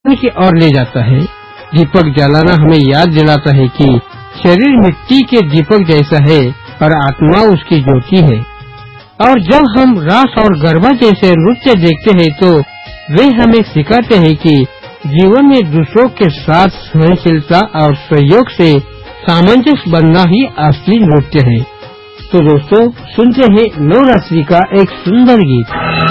की ओर ले जाता है। दीपक जलाना हमें याद दिलाता है कि शरीर मिट्टी के दीपक जैसा है और आत्मा उसकी ज्योति है। और जब हम रास और गरबा जैसे नृत्य देखते हैं तो वे हमें सिखाते हैं कि जीवन में दूसरों के साथ सहनशीलता और सहयोग से सामंजस्य बनना ही असली नृत्य है। तो दोस्तों, सुनते हैं नवरात्रि का एक सुंदर गीत।